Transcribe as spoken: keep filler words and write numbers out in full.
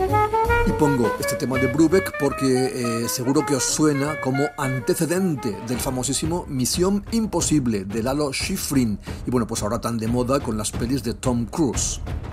Y pongo este tema de Brubeck porque eh, seguro que os suena como antecedente del famosísimo Misión Imposible de Lalo Schifrin. Y bueno, pues ahora tan de moda con las pelis de Tom Cruise.